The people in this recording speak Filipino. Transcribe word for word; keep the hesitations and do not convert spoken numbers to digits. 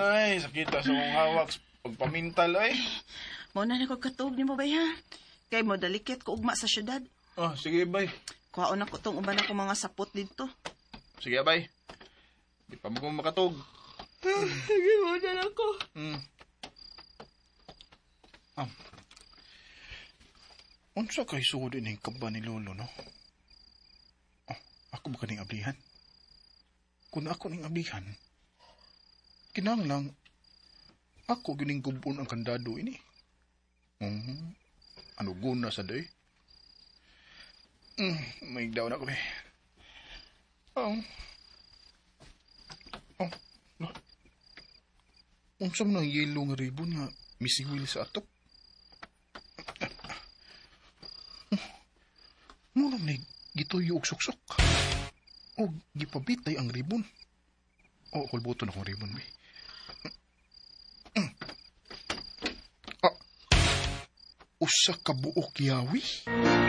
Ay, sakit sa kong hawak. Pagpamintal, ay. Muna na ko katuog ni mo, bay, ha? Kay mo dalikit ko ugma sa syudad. Oh, sige, bay. Kuhaon ako tong uban ako mga sapot dito. Sige, bay. Di pa mo kong makatog. Sige, muna na ko. Hmm. Ah. Unsa kay sugod ini kaba ni Lolo, no? Oh, ako ba kaning ablihan? Kung ako ning ablihan, kinahanglan ako gining gubon ang kandado ini. Hmm. Ano guna sa day? Hmm, may daw na ko eh. Oh. Oh. No. Unsa man ang yelo nga ribbon nga misiwil sa atok? Muna man gituyo og suksok. O gipabitay ang ribbon. O kulbuton akong ribbon, may. Ah. Usa ka buok yawi?